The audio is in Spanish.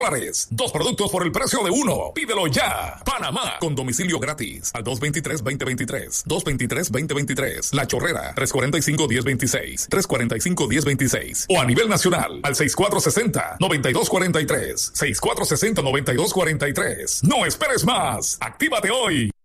Dos productos por el precio de uno. Pídelo ya. Panamá, con domicilio gratis. Al 223-2023. 223-2023. La Chorrera, 345-1026. 345-1026. O a nivel nacional, al 6460-9243. 6460-9243. No esperes más. Actívate hoy.